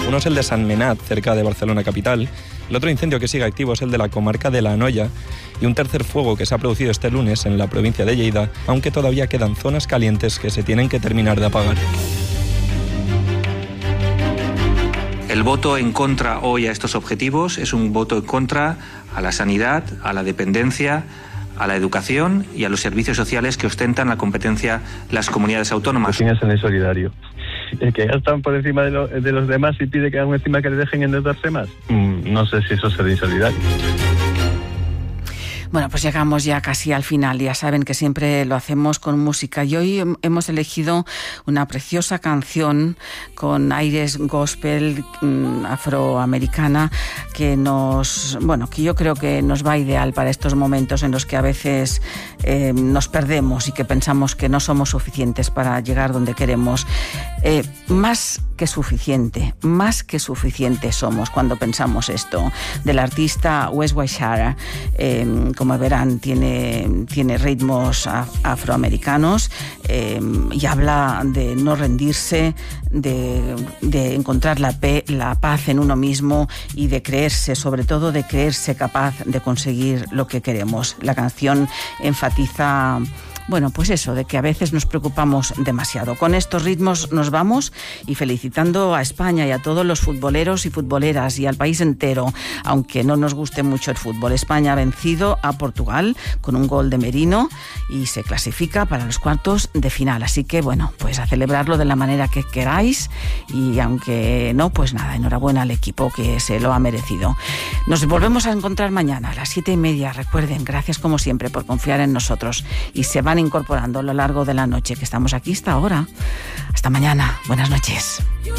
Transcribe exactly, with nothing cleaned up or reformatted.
Uno es el de San Menat, cerca de Barcelona capital. El otro incendio que sigue activo es el de la comarca de La Anoia. Y un tercer fuego que se ha producido este lunes en la provincia de Lleida, aunque todavía quedan zonas calientes que se tienen que terminar de apagar. El voto en contra hoy a estos objetivos es un voto en contra a la sanidad, a la dependencia, a la educación y a los servicios sociales que ostentan la competencia las comunidades autónomas. ¿Quién es el insolidario? ¿El que gastan por encima de, lo, de los demás y pide que hagan encima que le dejen endeudarse más? Mm, no sé si eso es ser insolidario. Bueno, pues llegamos ya casi al final. Ya saben que siempre lo hacemos con música. Y hoy hemos elegido una preciosa canción con aires gospel mmm, afroamericana que nos, bueno, que yo creo que nos va ideal para estos momentos en los que a veces eh, nos perdemos y que pensamos que no somos suficientes para llegar donde queremos. Eh, más que suficiente, más que suficiente somos cuando pensamos esto. Del artista Wes Wishara, eh, como verán, tiene, tiene ritmos afroamericanos eh, y habla de no rendirse, de, de encontrar la, pe, la paz en uno mismo y de creerse, sobre todo de creerse capaz de conseguir lo que queremos. La canción enfatiza... Bueno, pues eso, de que a veces nos preocupamos demasiado. Con estos ritmos nos vamos y felicitando a España y a todos los futboleros y futboleras y al país entero, aunque no nos guste mucho el fútbol. España ha vencido a Portugal con un gol de Merino y se clasifica para los cuartos de final. Así que, bueno, pues a celebrarlo de la manera que queráis y aunque no, pues nada, enhorabuena al equipo que se lo ha merecido. Nos volvemos a encontrar mañana a las siete y media. Recuerden, gracias como siempre por confiar en nosotros y se van incorporando a lo largo de la noche, que estamos aquí hasta ahora. Hasta mañana. Buenas noches.